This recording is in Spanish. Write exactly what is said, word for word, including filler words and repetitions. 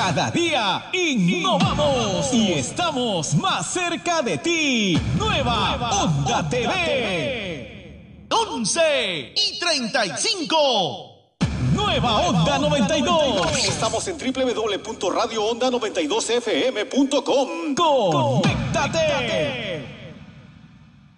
Cada día innovamos y estamos más cerca de ti. Nueva, Nueva Onda, Onda T V. T V. once y treinta y cinco. Nueva Onda noventa y dos. Estamos en doble u doble u doble u punto radio onda noventa y dos f m punto com. Conéctate.